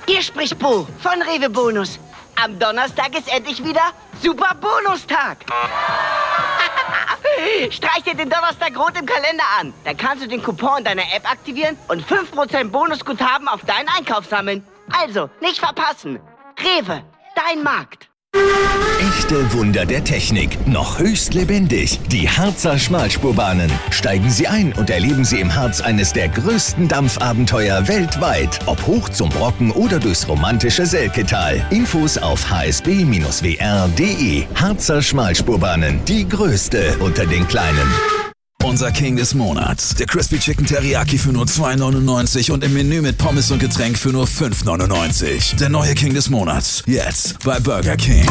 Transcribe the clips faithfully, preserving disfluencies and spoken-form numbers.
Hier spricht Bo von Rewe Bonus. Am Donnerstag ist endlich wieder Super Bonustag. Streich dir den Donnerstag rot im Kalender an. Dann kannst du den Coupon deiner App aktivieren und fünf Prozent Bonusguthaben auf deinen Einkauf sammeln. Also, nicht verpassen. Rewe, dein Markt. Echte Wunder der Technik, noch höchst lebendig. Die Harzer Schmalspurbahnen. Steigen Sie ein und erleben Sie im Harz eines der größten Dampfabenteuer weltweit. Ob hoch zum Brocken oder durchs romantische Selketal. Infos auf h s b Bindestrich w r punkt d e. Harzer Schmalspurbahnen, die größte unter den kleinen. Unser King des Monats. Der Crispy Chicken Teriyaki für nur zwei neunundneunzig und im Menü mit Pommes und Getränk für nur fünf neunundneunzig. Der neue King des Monats. Jetzt bei Burger King.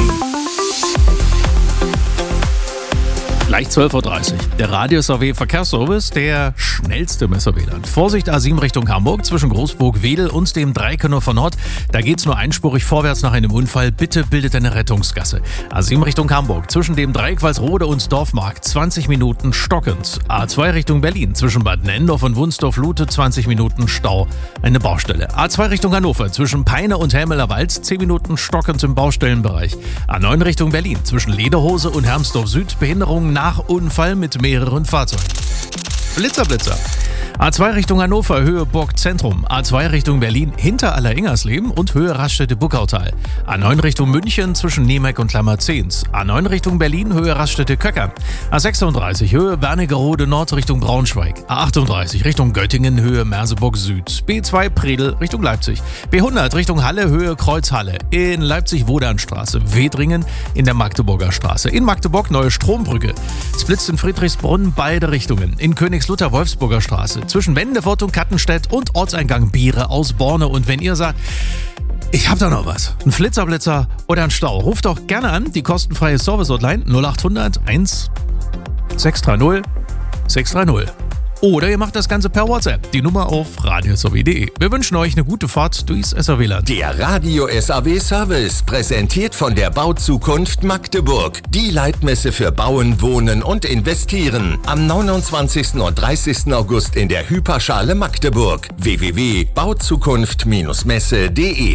Gleich zwölf Uhr dreißig. Der Radius A W Verkehrsservice, der schnellste im S A W-Land. Vorsicht A sieben Richtung Hamburg zwischen Großburg-Wedel und dem Dreikönnor Nord. Da geht's nur einspurig vorwärts nach einem Unfall. Bitte bildet eine Rettungsgasse. A sieben Richtung Hamburg zwischen dem Dreieck Walsrode und Dorfmarkt zwanzig Minuten stockend. A zwei Richtung Berlin zwischen Bad Nendorf und Wunsdorf-Lute zwanzig Minuten Stau. Eine Baustelle. A zwei Richtung Hannover zwischen Peine und Helmeler Wald zehn Minuten stockend im Baustellenbereich. A neun Richtung Berlin zwischen Lederhose und Hermsdorf Süd Behinderungen nach Unfall mit mehreren Fahrzeugen. Blitzer, Blitzer. A zwei Richtung Hannover, Höhe Burg Zentrum. A zwei Richtung Berlin, hinter Alleringersleben und Höhe Raststätte-Buckautal. A neun Richtung München zwischen Niemeck und Klammerzehns. A neun Richtung Berlin, Höhe Raststätte-Köcker. A sechsunddreißig, Höhe Wernigerode Nord Richtung Braunschweig. A achtunddreißig, Richtung Göttingen, Höhe Merseburg Süd. B zwei Predel Richtung Leipzig. B hundert, Richtung Halle, Höhe Kreuzhalle. In Leipzig-Wodanstraße. Wedringen in der Magdeburger Straße. In Magdeburg Neue Strombrücke. Splitzt in Friedrichsbrunn beide Richtungen. In Königslutter Wolfsburger Straße. Zwischen Wendefurt und Kattenstedt und Ortseingang Biere aus Borne. Und wenn ihr sagt, ich hab da noch was, ein Flitzerblitzer oder ein Stau, ruft doch gerne an, die kostenfreie Service-Hotline null acht hundert eins sechs drei null sechs drei null. Oder ihr macht das Ganze per WhatsApp. Die Nummer auf radios a w punkt d e. Wir wünschen euch eine gute Fahrt durchs S A W-Land. Der Radio S A W Service, präsentiert von der Bauzukunft Magdeburg. Die Leitmesse für Bauen, Wohnen und Investieren. Am neunundzwanzigsten und dreißigsten August in der Hyperschale Magdeburg. w w w punkt bauzukunft messe punkt d e.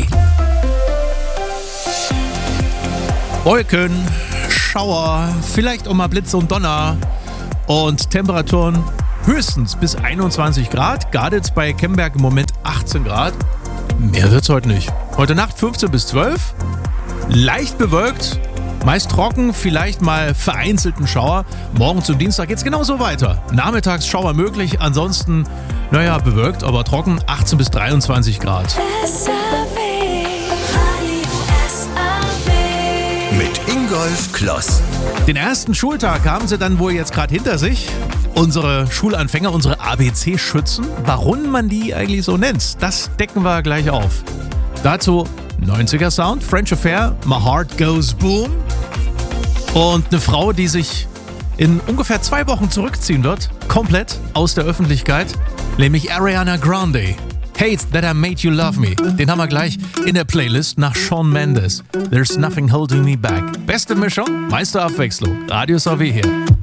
Wolken, Schauer, vielleicht auch mal Blitz und Donner und Temperaturen höchstens bis einundzwanzig Grad. Garditz bei Kemberg im Moment achtzehn Grad. Mehr wird's heute nicht. Heute Nacht fünfzehn bis zwölf. Leicht bewölkt, meist trocken, vielleicht mal vereinzelten Schauer. Morgen zum Dienstag geht's genauso weiter. Nachmittags Schauer möglich, ansonsten, naja, bewölkt, aber trocken, achtzehn bis dreiundzwanzig Grad. Mit Ingolf Kloss. Den ersten Schultag haben sie dann wohl jetzt gerade hinter sich. Unsere Schulanfänger, unsere A B C-Schützen. Warum man die eigentlich so nennt, das decken wir gleich auf. Dazu neunziger Sound, French Affair, My Heart Goes Boom. Und eine Frau, die sich in ungefähr zwei Wochen zurückziehen wird, komplett aus der Öffentlichkeit, nämlich Ariana Grande. Hate That I Made You Love Me. Den haben wir gleich in der Playlist nach Shawn Mendes. There's Nothing Holding Me Back. Beste Mischung, meiste Abwechslung. Radius A W hier.